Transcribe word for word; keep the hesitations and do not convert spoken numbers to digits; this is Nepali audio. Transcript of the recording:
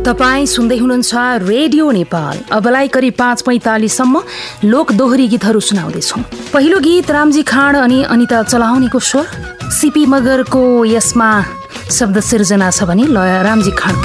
तपाईँ सुन्दै हुनुहुन्छ रेडियो नेपाल। अबलाई करिब पाँच पैँतालिससम्म लोक दोहोरी गीतहरू सुनाउँदैछौँ। पहिलो गीत रामजी खाँड अनि अनिता चलाउनेको स्वर, सिपी मगरको यसमा शब्द सिर्जना छ भने लय रामजी खाँड